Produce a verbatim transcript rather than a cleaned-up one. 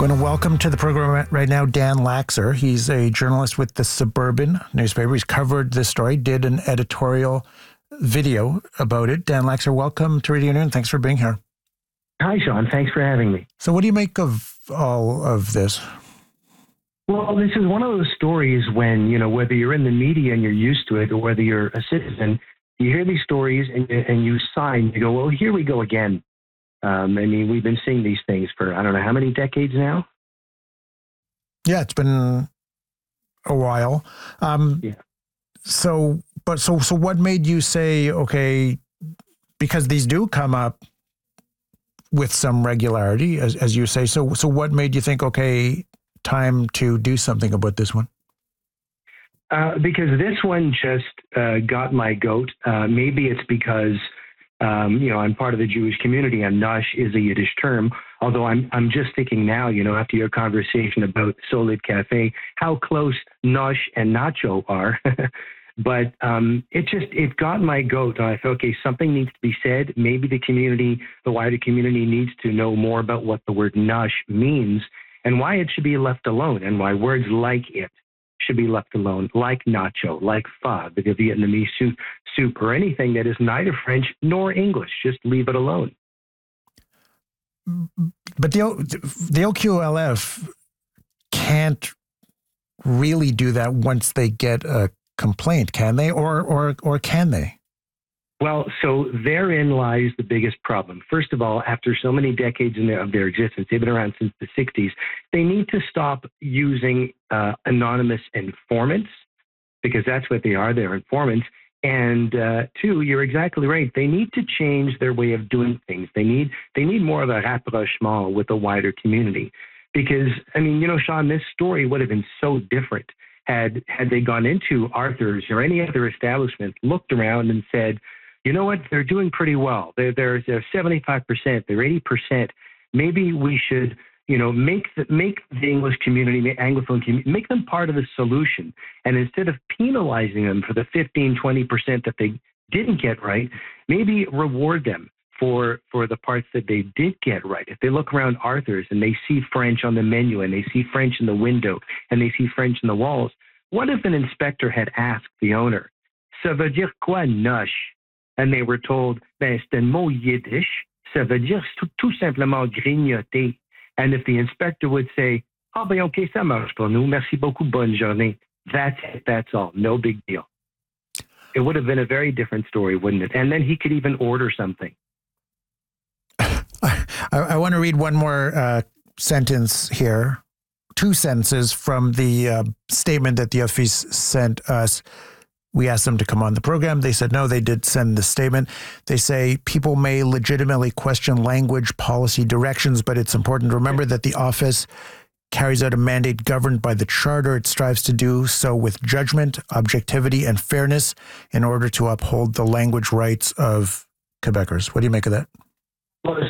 Going to welcome to the program right now Dan Laxer. He's a journalist with the Suburban newspaper. He's covered this story, did an editorial video about it. Dan Laxer, welcome to Radio Noon. Thanks for being here. Hi, Sean. Thanks for having me. So what do you make of all of this? Well, this is one of those stories when, you know, whether you're in the media and you're used to it or whether you're a citizen, you hear these stories and, and you sigh and you go, well, here we go again. Um, I mean, we've been seeing these things for, I don't know, how many decades now? Yeah, it's been a while. Um, yeah. So, but so, so what made you say, okay, because these do come up with some regularity, as, as you say. So, so what made you think, okay, time to do something about this one? Uh, because this one just uh, got my goat. Uh, maybe it's because Um, you know, I'm part of the Jewish community, and Nosh is a Yiddish term. Although I'm, I'm just thinking now, you know, after your conversation about Solid Cafe, how close Nosh and Nacho are. But um, it just, it got my goat. And I thought, okay, something needs to be said. Maybe the community, the wider community needs to know more about what the word Nosh means and why it should be left alone, and why words like it should be left alone, like nacho, like pho, the Vietnamese soup, soup, or anything that is neither French nor English. Just leave it alone. But the the O Q L F can't really do that once they get a complaint, can they? Or or or can they? Well, so therein lies the biggest problem. First of all, after so many decades in their, of their existence, they've been around since the sixties, they need to stop using uh, anonymous informants, because that's what they are. They're informants. And uh, two, you're exactly right. They need to change their way of doing things. They need they need more of a rapprochement with the wider community. Because, I mean, you know, Sean, this story would have been so different had had they gone into Arthur's or any other establishment, looked around and said, you know what, they're doing pretty well. They're, they're, they're seventy-five percent, they're eighty percent. Maybe we should, you know, make the, make the English community, the Anglophone community, make them part of the solution. And instead of penalizing them for the fifteen, twenty percent that they didn't get right, maybe reward them for, for the parts that they did get right. If they look around Arthur's and they see French on the menu and they see French in the window and they see French in the walls, what if an inspector had asked the owner, ça veut dire quoi, noche? And they were told, ben, c'est un mot Yiddish, ça veut dire tout, tout simplement grignoter. And if the inspector would say, ah, ben, OK, ça marche pour nous, merci beaucoup, bonne journée. That's it, that's all, no big deal. It would have been a very different story, wouldn't it? And then he could even order something. I, I want to read one more uh, sentence here, two sentences from the uh, statement that the office sent us. We asked them to come on the program. They said no, they did send the statement. They say people may legitimately question language policy directions, but it's important to remember that the office carries out a mandate governed by the charter. It strives to do so with judgment, objectivity, and fairness in order to uphold the language rights of Quebecers. What do you make of that? Well,